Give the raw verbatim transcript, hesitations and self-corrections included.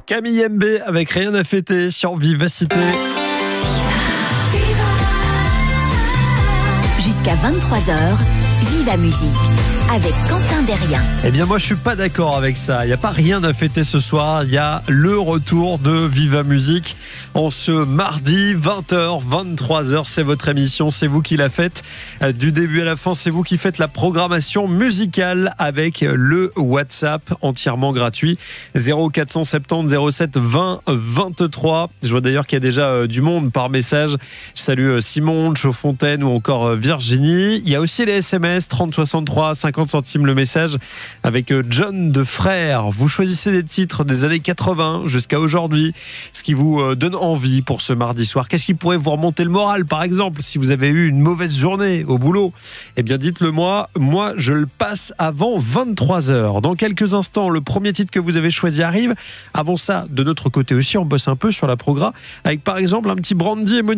Camille M B avec Rien à fêter sur Vivacité. Jusqu'à vingt-trois heures, Viva Musique avec Quentin Derrien. Eh bien moi je suis pas d'accord avec ça. Il n'y a pas rien à fêter ce soir. Il y a le retour de Viva Musique en ce mardi vingt heures, vingt-trois heures. C'est votre émission, c'est vous qui la faites. Du début à la fin, c'est vous qui faites la programmation musicale avec le WhatsApp entièrement gratuit. zéro quatre cent soixante-dix zéro sept vingt vingt-trois. Je vois d'ailleurs qu'il y a déjà du monde par message. Je salue Simon, Chaudfontaine ou encore Virginie. Il y a aussi les S M S trente soixante-trois, cinquante centimes le message avec John de Frères. Vous choisissez des titres des années quatre-vingts jusqu'à aujourd'hui, ce qui vous donne envie pour ce mardi soir. Qu'est-ce qui pourrait vous remonter le moral, par exemple, si vous avez eu une mauvaise journée au boulot? Eh bien, dites-le moi. Moi, je le passe avant vingt-trois heures. Dans quelques instants, le premier titre que vous avez choisi arrive. Avant ça, de notre côté aussi, on bosse un peu sur la progra avec, par exemple, un petit Brandy et Monica.